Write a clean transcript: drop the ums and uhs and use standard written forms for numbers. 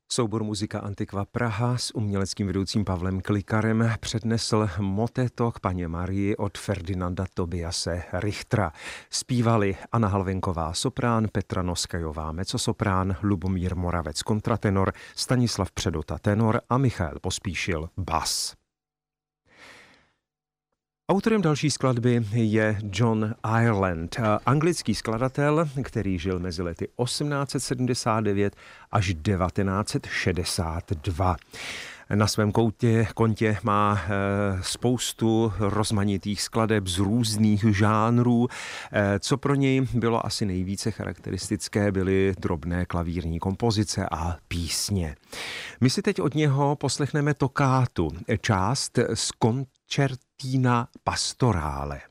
Soubor Muzika Antiqua Praha s uměleckým vedoucím Pavlem Klikarem přednesl moteto k Panně Marii od Ferdinanda Tobiase Richtera. Zpívali Anna Halvenková soprán, Petra Noskajová mezzosoprán, Lubomír Moravec kontratenor, Stanislav Předota tenor a Michael Pospíšil bas. Autorem další skladby je John Ireland, anglický skladatel, který žil mezi lety 1879 až 1962. Na svém kontě má spoustu rozmanitých skladeb z různých žánrů. Co pro něj bylo asi nejvíce charakteristické, byly drobné klavírní kompozice a písně. My si teď od něho poslechneme tokátu, část z Concertina Pastorale.